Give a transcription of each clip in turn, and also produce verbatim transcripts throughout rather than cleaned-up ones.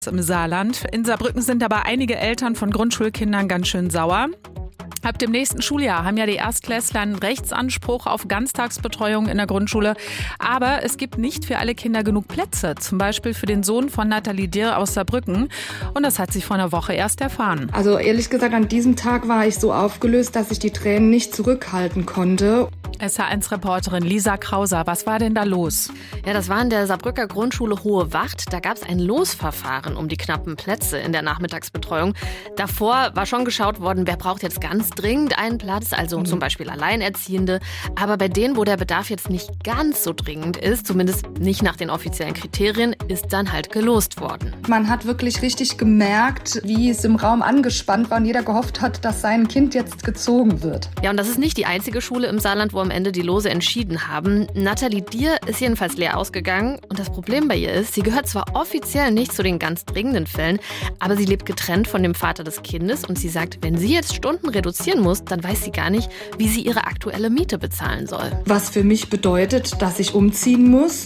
Im Saarland. In Saarbrücken sind aber einige Eltern von Grundschulkindern ganz schön sauer. Ab dem nächsten Schuljahr haben ja die Erstklässler einen Rechtsanspruch auf Ganztagsbetreuung in der Grundschule. Aber es gibt nicht für alle Kinder genug Plätze. Zum Beispiel für den Sohn von Nathalie Dirr aus Saarbrücken. Und das hat sie vor einer Woche erst erfahren. Also ehrlich gesagt, an diesem Tag war ich so aufgelöst, dass ich die Tränen nicht zurückhalten konnte. S H eins Reporterin Lisa Krauser, was war denn da los? Ja, das war in der Saarbrücker Grundschule Hohe Wacht. Da gab es ein Losverfahren um die knappen Plätze in der Nachmittagsbetreuung. Davor war schon geschaut worden, wer braucht jetzt ganz dringend einen Platz, also mhm. zum Beispiel Alleinerziehende. Aber bei denen, wo der Bedarf jetzt nicht ganz so dringend ist, zumindest nicht nach den offiziellen Kriterien, ist dann halt gelost worden. Man hat wirklich richtig gemerkt, wie es im Raum angespannt war und jeder gehofft hat, dass sein Kind jetzt gezogen wird. Ja, und das ist nicht die einzige Schule im Saarland, wo am Ende die Lose entschieden haben. Nathalie Dirr ist jedenfalls leer ausgegangen. Und das Problem bei ihr ist, sie gehört zwar offiziell nicht zu den ganz dringenden Fällen, aber sie lebt getrennt von dem Vater des Kindes. Und sie sagt, wenn sie jetzt Stunden reduzieren muss, dann weiß sie gar nicht, wie sie ihre aktuelle Miete bezahlen soll. Was für mich bedeutet, dass ich umziehen muss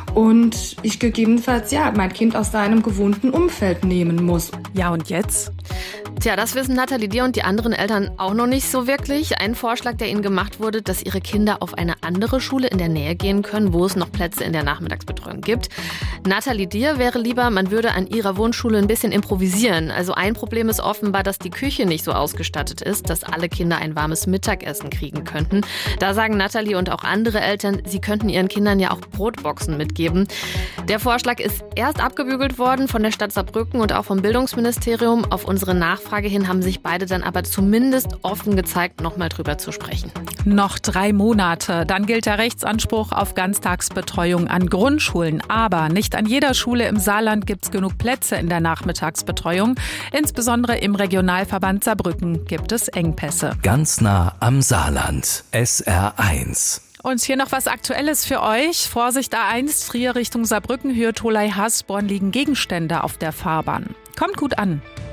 und ich gegebenenfalls ja mein Kind aus seinem gewohnten Umfeld nehmen muss. Ja, und jetzt? Tja, das wissen Nathalie Dirr und die anderen Eltern auch noch nicht so wirklich. Ein Vorschlag, der ihnen gemacht wurde, dass ihre Kinder auf eine andere Schule in der Nähe gehen können, wo es noch Plätze in der Nachmittagsbetreuung gibt. Nathalie Dirr wäre lieber, man würde an ihrer Wohnschule ein bisschen improvisieren. Also ein Problem ist offenbar, dass die Küche nicht so ausgestattet ist, dass alle Kinder ein warmes Mittagessen kriegen könnten. Da sagen Nathalie und auch andere Eltern, sie könnten ihren Kindern ja auch Brotboxen mitgeben. Der Vorschlag ist erst abgebügelt worden von der Stadt Saarbrücken und auch vom Bildungsministerium. Auf unsere Nachfrage hin haben sich beide dann aber zumindest offen gezeigt, nochmal drüber zu sprechen. Noch drei Monate, dann gilt der Rechtsanspruch auf Ganztagsbetreuung an Grundschulen. Aber nicht an jeder Schule im Saarland gibt es genug Plätze in der Nachmittagsbetreuung. Insbesondere im Regionalverband Saarbrücken gibt es Engpässe. Ganz nah am Saarland. S R eins. Und hier noch was Aktuelles für euch. Vorsicht A eins, Trier Richtung Saarbrücken, Höhe Tholey-Hasborn liegen Gegenstände auf der Fahrbahn. Kommt gut an.